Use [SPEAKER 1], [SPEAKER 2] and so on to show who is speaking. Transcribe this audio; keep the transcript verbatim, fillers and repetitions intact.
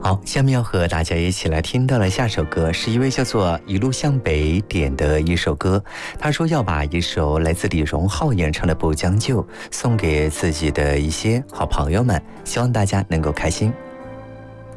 [SPEAKER 1] 好，下面要和大家一起来听到了下首歌，是一位叫做一路向北点的一首歌。他说要把一首来自李荣浩演唱的《不将就》送给自己的一些好朋友们，希望大家能够开心。